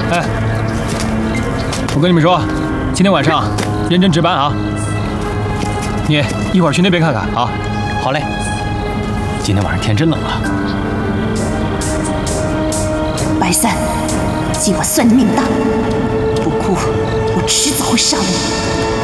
哎，我跟你们说，今天晚上认真值班啊！你一会儿去那边看看啊。 好嘞。今天晚上天真冷啊。 白三，今晚算你命大！不哭，我迟早会杀了你。